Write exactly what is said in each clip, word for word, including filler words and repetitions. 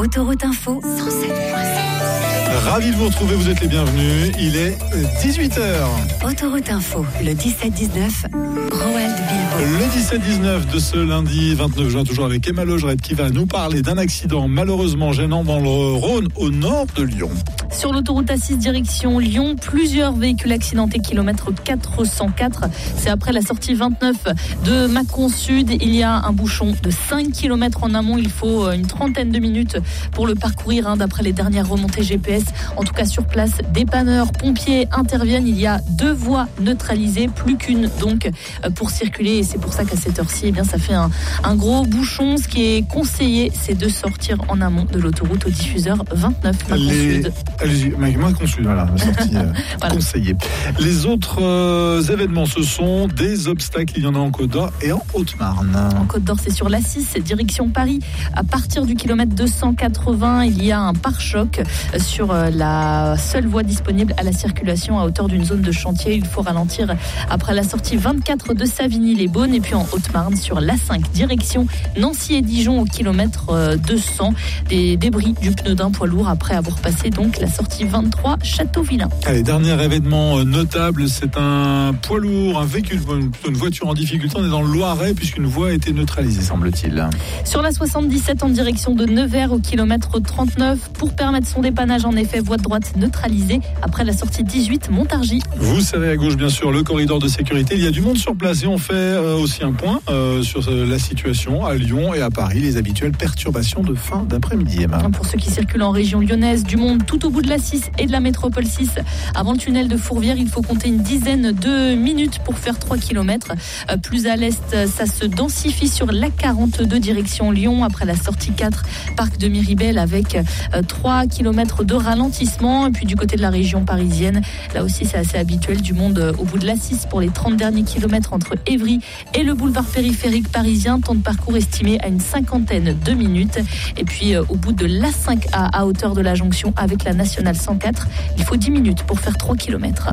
Autoroute Info cent sept virgule sept. Ravi de vous retrouver, vous êtes les bienvenus. Il est dix-huit heures. Autoroute Info, le dix-sept dix-neuf, Roald Bilbo. Le dix-sept dix-neuf de ce lundi vingt-neuf juin, toujours avec Emma Logerette qui va nous parler d'un accident malheureusement gênant dans le Rhône, au nord de Lyon. Sur l'autoroute A six direction Lyon, plusieurs véhicules accidentés, kilomètre quatre cent quatre. C'est après la sortie vingt-neuf de Mâcon Sud. Il y a un bouchon de cinq kilomètres en amont. Il faut une trentaine de minutes pour le parcourir, hein, d'après les dernières remontées G P S. En tout cas, sur place, dépanneurs, pompiers interviennent. Il y a deux voies neutralisées, plus qu'une donc pour circuler. Et c'est pour ça qu'à cette heure-ci, eh bien, ça fait un, un gros bouchon. Ce qui est conseillé, c'est de sortir en amont de l'autoroute au diffuseur vingt-neuf Mâcon Les... Sud. Allez-y, moi conçu, voilà, sortie euh, voilà. conseillée. Les autres euh, événements, ce sont des obstacles. Il y en a en Côte d'Or et en Haute-Marne. En Côte d'Or, c'est sur l'A six, direction Paris. À partir du kilomètre deux cent quatre-vingts, il y a un pare-choc sur la seule voie disponible à la circulation à hauteur d'une zone de chantier. Il faut ralentir après la sortie vingt-quatre de Savigny-les-Beaunes. Et puis en Haute-Marne, sur l'A cinq, direction Nancy et Dijon au kilomètre deux cents. Des débris du pneu d'un poids lourd après avoir passé donc la sortie vingt-trois Château-Vilain. Allez, dernier événement notable, c'est un poids lourd, un véhicule, une voiture en difficulté. On est dans le Loiret puisqu'une voie a été neutralisée, semble-t-il. Sur la soixante-dix-sept en direction de Nevers au kilomètre trente-neuf, pour permettre son dépannage, en effet, voie de droite neutralisée après la sortie dix-huit Montargis. Vous savez, à gauche, bien sûr, le corridor de sécurité. Il y a du monde sur place et on fait euh, aussi un point euh, sur euh, la situation à Lyon et à Paris, les habituelles perturbations de fin d'après-midi. Emma. Pour ceux qui circulent en région lyonnaise, du monde tout au bout de la six et de la métropole six. Avant le tunnel de Fourvière, il faut compter une dizaine de minutes pour faire trois kilomètres. Euh, plus à l'est, ça se densifie sur l'A quarante-deux direction Lyon après la sortie quatre, parc de Miribel, avec euh, trois kilomètres de ralentissement. Et puis du côté de la région parisienne, là aussi c'est assez habituel, du monde euh, au bout de l'A six pour les trente derniers kilomètres entre Évry et le boulevard périphérique parisien. Temps de parcours estimé à une cinquantaine de minutes. Et puis euh, au bout de l'A cinq A à hauteur de la jonction avec la nationale cent quatre, il faut dix minutes pour faire trois kilomètres.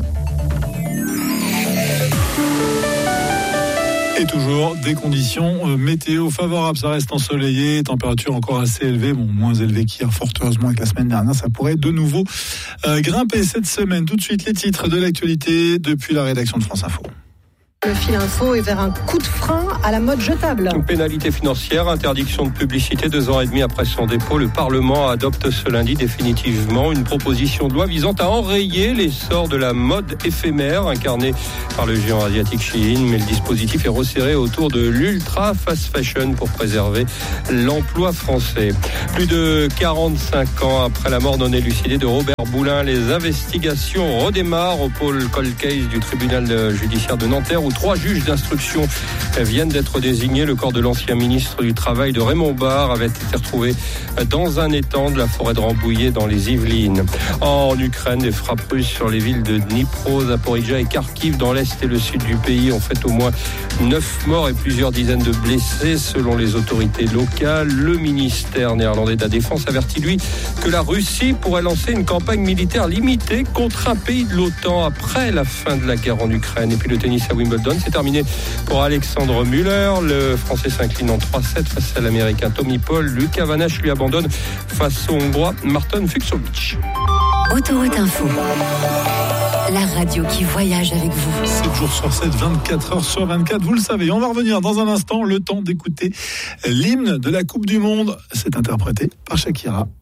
Et toujours des conditions euh, météo favorables. Ça reste ensoleillé, température encore assez élevée, bon, moins élevée qu'hier, fort heureusement, avec la semaine dernière. Ça pourrait de nouveau euh, grimper cette semaine. Tout de suite, les titres de l'actualité depuis la rédaction de France Info. Le fil info est vers un coup de frein à la mode jetable. Une pénalité financière, interdiction de publicité. Deux ans et demi après son dépôt, le Parlement adopte ce lundi définitivement une proposition de loi visant à enrayer l'essor de la mode éphémère incarnée par le géant asiatique Shein. Mais le dispositif est resserré autour de l'ultra fast fashion pour préserver l'emploi français. Plus de quarante-cinq ans après la mort non élucidée de Robert Boulin, les investigations redémarrent au pôle cold case du tribunal judiciaire de Nanterre, où trois juges d'instruction viennent d'être désignés. Le corps de l'ancien ministre du Travail de Raymond Barre avait été retrouvé dans un étang de la forêt de Rambouillet dans les Yvelines. En Ukraine, des frappes russes sur les villes de Dnipro, Zaporijia et Kharkiv dans l'est et le sud du pays ont fait au moins neuf morts et plusieurs dizaines de blessés selon les autorités locales. Le ministère néerlandais de la Défense avertit, lui, que la Russie pourrait lancer une campagne militaire limitée contre un pays de l'OTAN après la fin de la guerre en Ukraine. Et puis le tennis à Wimbledon, c'est terminé pour Alexandre Müller. Le Français s'incline en trois sept face à l'Américain Tommy Paul. Lucas Van Hache lui abandonne face au Hongrois Marton Fucsovics. Autoroute Info, la radio qui voyage avec vous. sept jours sur sept, vingt-quatre heures sur vingt-quatre, vous le savez. On va revenir dans un instant, le temps d'écouter l'hymne de la Coupe du Monde. C'est interprété par Shakira.